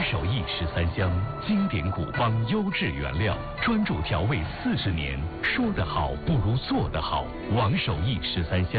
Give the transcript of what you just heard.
守义13香，经典古方，优质原料，专注调味40年。说得好不如做得好，王守义13香。